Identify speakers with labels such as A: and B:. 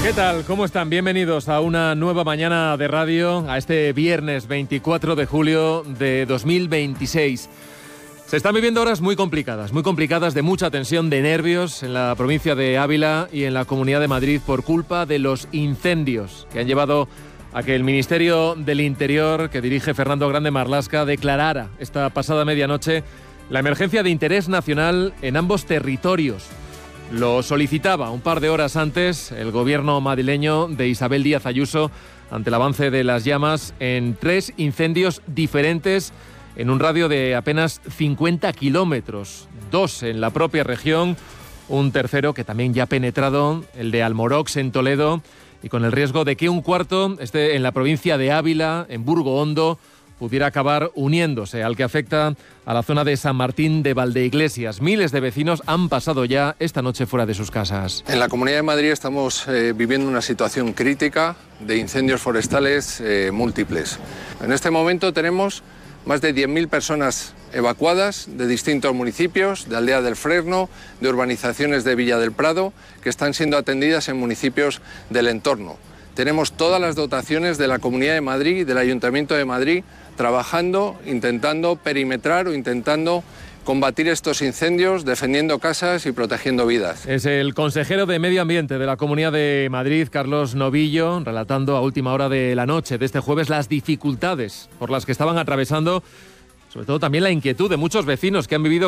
A: ¿Qué tal? ¿Cómo están? Bienvenidos a una nueva mañana de radio, a este viernes 24 de julio de 2026. Se están viviendo horas muy complicadas, de mucha tensión, de nervios en la provincia de Ávila y en la Comunidad de Madrid por culpa de los incendios que han llevado a que el Ministerio del Interior, que dirige Fernando Grande Marlaska, declarara esta pasada medianoche la emergencia de interés nacional en ambos territorios. Lo solicitaba un par de horas antes el gobierno madrileño de Isabel Díaz Ayuso ante el avance de las llamas en 3 incendios diferentes en un radio de apenas 50 kilómetros. 2 en la propia región, un tercero que también ya ha penetrado, el de Almorox en Toledo, y con el riesgo de que un cuarto esté en la provincia de Ávila, en Burgo Hondo, pudiera acabar uniéndose al que afecta a la zona de San Martín de Valdeiglesias. Miles de vecinos han pasado ya esta noche fuera de sus casas.
B: En la Comunidad de Madrid estamos viviendo una situación crítica de incendios forestales múltiples. En este momento tenemos más de 10.000 personas evacuadas de distintos municipios, de Aldea del Fresno, de urbanizaciones de Villa del Prado, que están siendo atendidas en municipios del entorno. Tenemos todas las dotaciones de la Comunidad de Madrid y del Ayuntamiento de Madrid trabajando, intentando perimetrar o intentando combatir estos incendios, defendiendo casas y protegiendo vidas.
A: Es el consejero de Medio Ambiente de la Comunidad de Madrid, Carlos Novillo, relatando a última hora de la noche de este jueves las dificultades por las que estaban atravesando, sobre todo también la inquietud de muchos vecinos que han vivido